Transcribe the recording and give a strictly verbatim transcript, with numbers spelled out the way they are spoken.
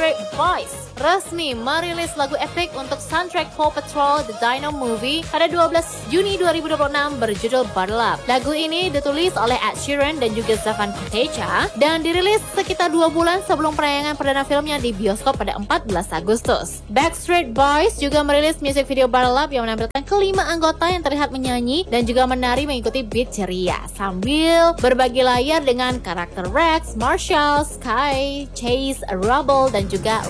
Backstreet Boys resmi merilis lagu epik untuk soundtrack Paw Patrol The Dino Movie pada dua belas Juni dua ribu dua puluh enam berjudul Bottle Up. Lagu ini ditulis oleh Ed Sheeran dan juga Stefan Kotecha dan dirilis sekitar dua bulan sebelum penayangan perdana filmnya di bioskop pada empat belas Agustus. Backstreet Boys juga merilis music video Bottle Up yang menampilkan kelima anggota yang terlihat menyanyi dan juga menari mengikuti beat ceria sambil berbagi layar dengan karakter Rex, Marshall, Sky, Chase, Rubble dan juga